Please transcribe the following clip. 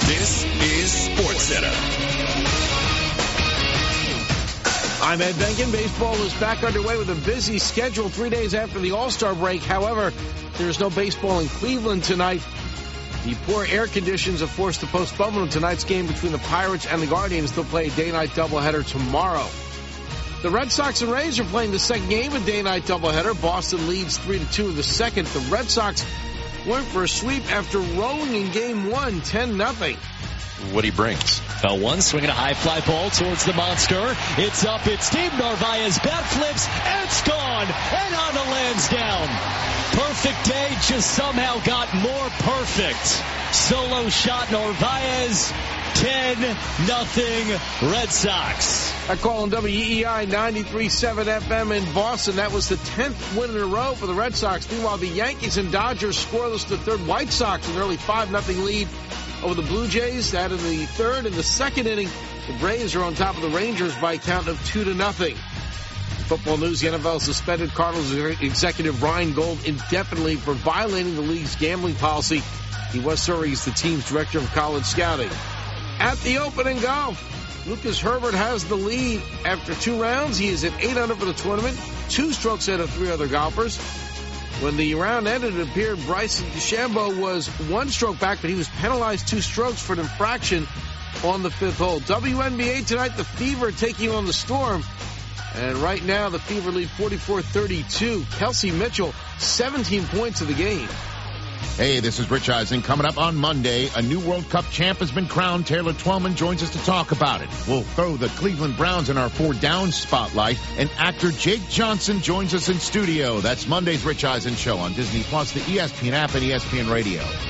This is SportsCenter. I'm Ed Benkin. Baseball is back underway with a busy schedule 3 days after the All-Star break. However, there's no baseball in Cleveland tonight. The poor air conditions have forced the postponement of tonight's game between the Pirates and the Guardians. They'll play a day-night doubleheader tomorrow. The Red Sox and Rays are playing the second game of day-night doubleheader. Boston leads 3-2 in the second. The Red Sox went for a sweep after rolling in game one, 10-0. What he brings. A one swinging a high fly ball towards the monster. It's up. It's deep. Narvaez bat flips. It's gone. And on to Lansdowne. Perfect day just somehow got more perfect. Solo shot Narvaez. 10-0 Red Sox. I call on WEEI 93.7 FM in Boston. That was the 10th win in a row for the Red Sox. Meanwhile, the Yankees and Dodgers scoreless the third. White Sox an early 5-0 lead over the Blue Jays. That in the third. In the second inning, the Braves are on top of the Rangers by a count of 2-0. Football news, the NFL suspended Cardinals executive Ryan Gold indefinitely for violating the league's gambling policy. He was serving as the team's director of college scouting. At the Open in golf, Lucas Herbert has the lead after 2 rounds. He is at 8 under for the tournament, 2 strokes ahead of 3 other golfers. When the round ended, it appeared Bryson DeChambeau was 1 stroke back, but he was penalized 2 strokes for an infraction on the 5th hole. WNBA tonight, the Fever taking on the Storm. And right now, the Fever lead 44-32. Kelsey Mitchell, 17 points of the game. Hey, this is Rich Eisen. Coming up on Monday, a new World Cup champ has been crowned. Taylor Twellman joins us to talk about it. We'll throw the Cleveland Browns in our 4 down spotlight. And actor Jake Johnson joins us in studio. That's Monday's Rich Eisen Show on Disney Plus, the ESPN app, and ESPN Radio.